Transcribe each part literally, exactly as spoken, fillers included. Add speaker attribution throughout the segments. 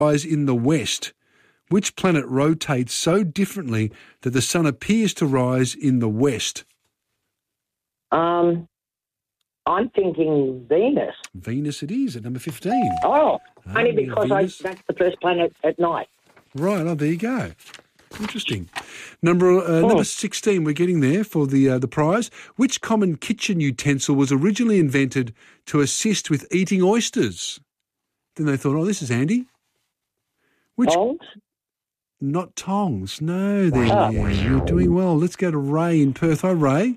Speaker 1: rise in the west. Which planet rotates so differently that the sun appears to rise in the west?
Speaker 2: Um, I'm thinking Venus.
Speaker 1: Venus it is at number fifteen.
Speaker 2: Oh,
Speaker 1: Ah,
Speaker 2: only
Speaker 1: yeah,
Speaker 2: because I,
Speaker 1: Venus.
Speaker 2: that's the first planet at night.
Speaker 1: Right, oh, there you go. Interesting. Number uh,
Speaker 2: Oh.
Speaker 1: number sixteen, we're getting there for the uh, the prize. Which common kitchen utensil was originally invented to assist with eating oysters? Then they thought, oh, this is handy. Which
Speaker 2: Tongs?
Speaker 1: Not tongs. No, there.
Speaker 2: Ah.
Speaker 1: You're doing well. Let's go to Ray in Perth. Hi, Ray.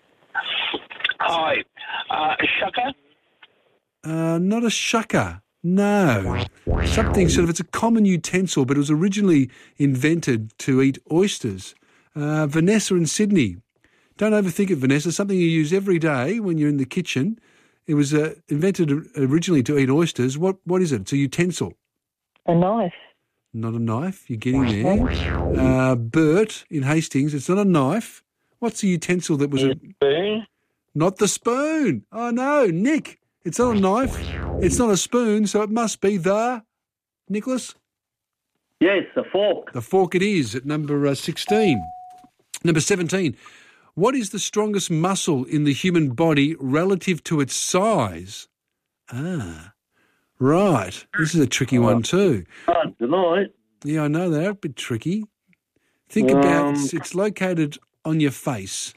Speaker 3: Hi. Uh, Shucker?
Speaker 1: Uh, not a shucker. No. Something sort of, it's a common utensil, but it was originally invented to eat oysters. Uh, Vanessa in Sydney. Don't overthink it, Vanessa. Something you use every day when you're in the kitchen. It was uh, invented originally to eat oysters. What What is it? It's a utensil.
Speaker 4: A knife.
Speaker 1: Not a knife. You're getting there. Uh, Bert in Hastings. It's not a knife. What's the utensil that was... A,
Speaker 3: Spoon?
Speaker 1: not the spoon. Oh, no. Nick. It's not a knife. It's not a spoon, so it must be the... Nicholas?
Speaker 3: Yes, a fork.
Speaker 1: The fork it is at number uh, sixteen. Number seventeen. What is the strongest muscle in the human body relative to its size? Ah, right. This is a tricky one too.
Speaker 3: Hard tonight.
Speaker 1: Yeah, I know they're a bit tricky. Think about
Speaker 3: Um,
Speaker 1: it's, it's located on your face.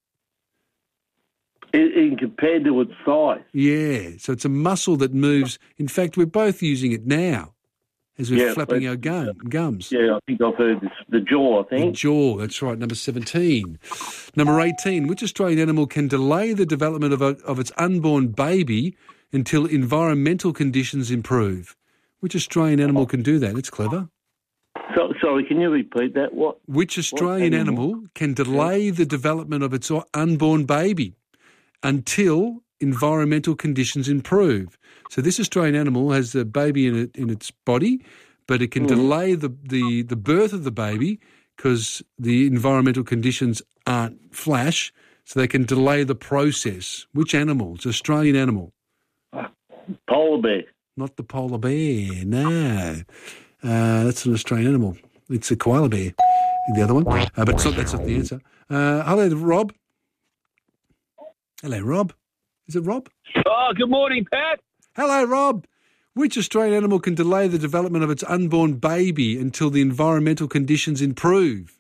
Speaker 3: In, in compared to its size.
Speaker 1: Yeah, so it's a muscle that moves. In fact, we're both using it now as we're
Speaker 3: Yeah,
Speaker 1: flapping
Speaker 3: but-
Speaker 1: our gum, gums.
Speaker 3: Yeah, I think I've heard this. The jaw, I
Speaker 1: The
Speaker 3: think.
Speaker 1: jaw, that's right, number seventeen. Number eighteen, which Australian animal can delay the development of, a, of its unborn baby until environmental conditions improve? Which Australian animal can do that? It's clever.
Speaker 3: So, sorry, can you repeat that? What?
Speaker 1: Which Australian
Speaker 3: animal?
Speaker 1: animal can delay the development of its unborn baby until environmental conditions improve? So this Australian animal has a baby in it, in its body, but it can delay the, the, the birth of the baby because the environmental conditions aren't flash, so they can delay the process. Which animal? It's an Australian animal.
Speaker 3: Polar bear.
Speaker 1: Not the polar bear, no. Uh, that's an Australian animal. It's a koala bear, the other one. Uh, but it's not, that's not the answer. Uh, hello, Rob. Hello, Rob. Is it Rob?
Speaker 3: Oh, good morning, Pat.
Speaker 1: Hello, Rob. Which Australian animal can delay the development of its unborn baby until the environmental conditions improve?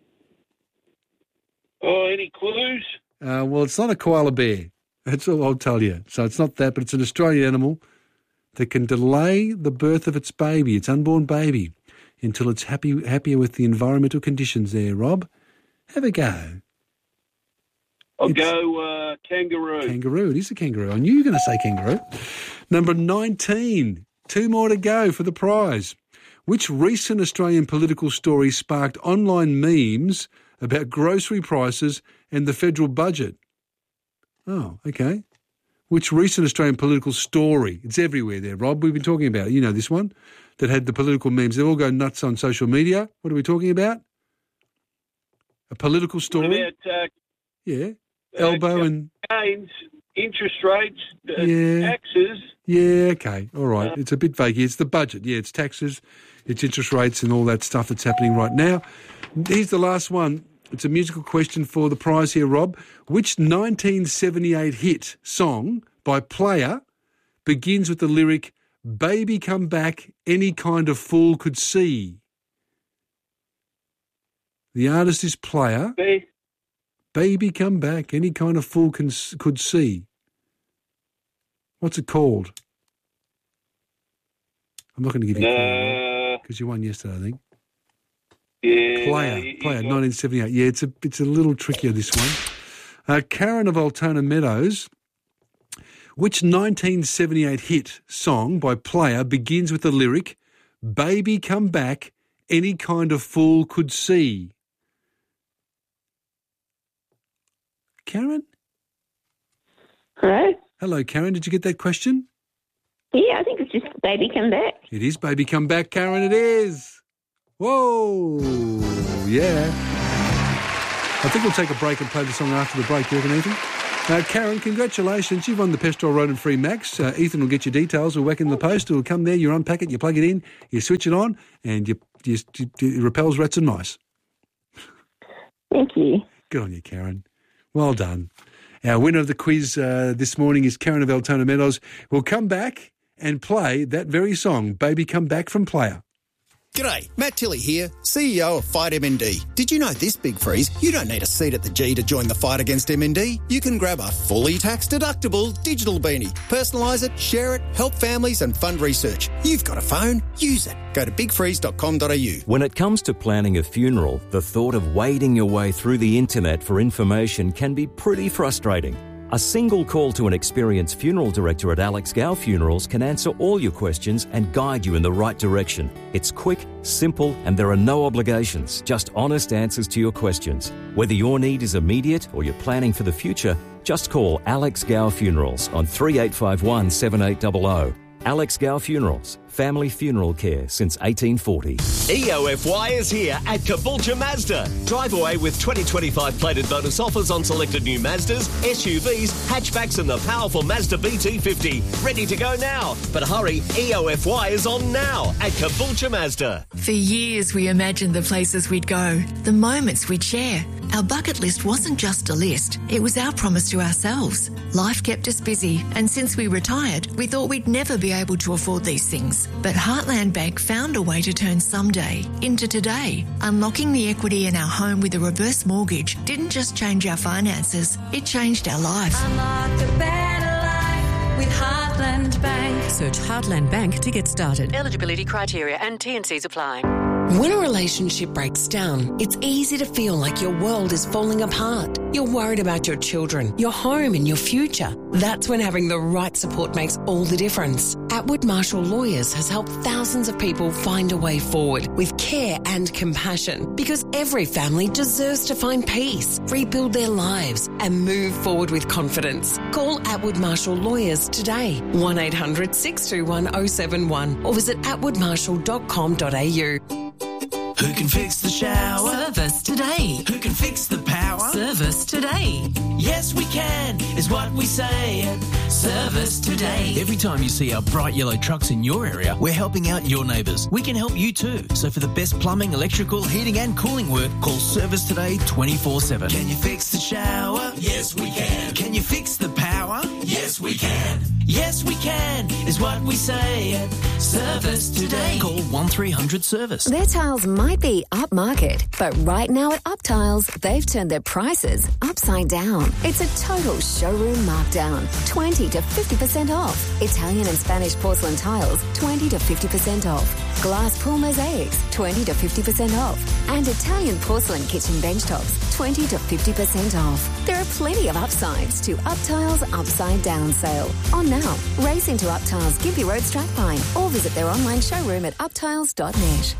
Speaker 3: Oh, any clues?
Speaker 1: Uh, well, it's not a koala bear. That's all I'll tell you. So it's not that, but it's an Australian animal that can delay the birth of its baby, its unborn baby, until it's happy happier with the environmental conditions there, Rob. Have a go.
Speaker 3: I'll
Speaker 1: It's-
Speaker 3: go uh, kangaroo.
Speaker 1: Kangaroo. It is a kangaroo. I knew you were going to say kangaroo. Number nineteen. Two more to go for the prize. Which recent Australian political story sparked online memes about grocery prices and the federal budget? Oh, okay. Which recent Australian political story? It's everywhere there, Rob. We've been talking about it. You know this one that had the political memes. They all go nuts on social media. What are we talking about? A political story?
Speaker 3: What about uh,
Speaker 1: Yeah.
Speaker 3: uh,
Speaker 1: Elbow and...
Speaker 3: gains, interest rates, uh,
Speaker 1: Yeah.
Speaker 3: taxes?
Speaker 1: Yeah, okay. All right. It's a bit vague. It's the budget. Yeah, it's taxes, it's interest rates and all that stuff that's happening right now. Here's the last one. It's a musical question for the prize here, Rob. Which nineteen seventy-eight hit song by Player begins with the lyric, "Baby come back, any kind of fool could see"? The artist is Player.
Speaker 3: Be-
Speaker 1: Baby come back, any kind of fool can, could see. What's it called? I'm not going to give you a clue
Speaker 3: Uh,
Speaker 1: because you won yesterday, I think.
Speaker 3: yeah,
Speaker 1: Player,
Speaker 3: you-
Speaker 1: player,
Speaker 3: you-
Speaker 1: nineteen seventy-eight. Yeah, it's a it's a little trickier, this one. Uh, Karen of Altona Meadows. Which nineteen seventy-eight hit song by Player begins with the lyric, "Baby come back, any kind of fool could see"? Karen?
Speaker 4: Hello?
Speaker 1: Hello, Karen. Did you get that question?
Speaker 4: Yeah, I think it's just Baby Come Back.
Speaker 1: It is Baby Come Back, Karen, it is. Whoa, yeah. I think we'll take a break and play the song after the break. Do you reckon, Ethan? Uh, Karen, congratulations. You've won the Pestrol Road and Free Max. Uh, Ethan will get your details. We'll whack in the post. It'll come there. You unpack it, you plug it in, you switch it on, and you, you, you, it repels rats and mice.
Speaker 4: Thank you.
Speaker 1: Good on you, Karen. Well done. Our winner of the quiz uh, this morning is Karen of Altona Meadows. We'll come back and play that very song, Baby Come Back from Player.
Speaker 5: G'day, Matt Tilley here, C E O of Fight M N D. Did you know this, Big Freeze? You don't need a seat at the G to join the fight against M N D. You can grab a fully tax-deductible digital beanie, personalise it, share it, help families and fund research. You've got a phone, use it. Go to big freeze dot com dot a u.
Speaker 6: When it comes to planning a funeral, the thought of wading your way through the internet for information can be pretty frustrating. A single call to an experienced funeral director at Alex Gow Funerals can answer all your questions and guide you in the right direction. It's quick, simple, and there are no obligations, just honest answers to your questions. Whether your need is immediate or you're planning for the future, just call Alex Gow Funerals on three eight five one, seven eight zero zero. Alex Gow Funerals, family funeral care since eighteen forty.
Speaker 7: E O F Y is here at Caboolture Mazda. Drive away with twenty twenty-five plated bonus offers on selected new Mazdas, S U Vs, hatchbacks and the powerful Mazda B T fifty. Ready to go now. But hurry, E O F Y is on now at Caboolture Mazda.
Speaker 8: For years we imagined the places we'd go, the moments we'd share. Our bucket list wasn't just a list, it was our promise to ourselves. Life kept us busy, and since we retired, we thought we'd never be able to afford these things. But Heartland Bank found a way to turn someday into today. Unlocking the equity in our home with a reverse mortgage didn't just change our finances, it changed our life.
Speaker 9: Unlock a better life with Heartland Bank.
Speaker 10: Search Heartland Bank to get started.
Speaker 11: Eligibility criteria and T and Cs apply.
Speaker 12: When a relationship breaks down, it's easy to feel like your world is falling apart. You're worried about your children, your home and your future. That's when having the right support makes all the difference. Atwood Marshall Lawyers has helped thousands of people find a way forward with care and compassion, because every family deserves to find peace, rebuild their lives and move forward with confidence. Call Atwood Marshall Lawyers today, one eight hundred, six two one, oh seven one, or visit atwood marshall dot com dot a u.
Speaker 13: Who can fix the shower?
Speaker 10: Service today.
Speaker 13: Who can fix the power?
Speaker 10: Service today.
Speaker 13: Yes, we can, is what we say at Service Today.
Speaker 14: Every time you see our bright yellow trucks in your area, we're helping out your neighbours. We can help you too. So for the best plumbing, electrical, heating and cooling work, call Service Today twenty-four seven.
Speaker 13: Can you fix the shower? Yes, we can. Can you fix the power? Yes, we can. Yes, we can, is what we say at Service Today.
Speaker 14: Call one three hundred service.
Speaker 15: Their tiles might be upmarket, but right now at Up Tiles, they've turned their prices upside down. It's a total showroom markdown. twenty to fifty percent off. Italian and Spanish porcelain tiles, twenty to fifty percent off. Glass pool mosaics, twenty to fifty percent off. And Italian porcelain kitchen bench tops, twenty to fifty percent off. There are plenty of upsides to Up Tiles Upside Down sale. On now, race into Up Tiles Gympie Road Strathpine or visit their online showroom at up tiles dot net.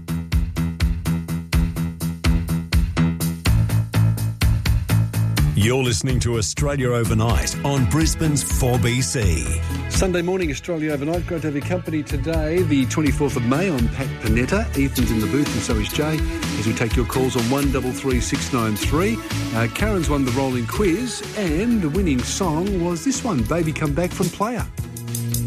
Speaker 16: You're listening to Australia Overnight on Brisbane's four B C.
Speaker 1: Sunday morning, Australia Overnight. Great to have your company today, the twenty-fourth of May. I'm Pat Panetta. Ethan's in the booth and so is Jay, as we take your calls on one three three six nine three. Uh, Karen's won the rolling quiz and the winning song was this one, Baby Come Back from Player.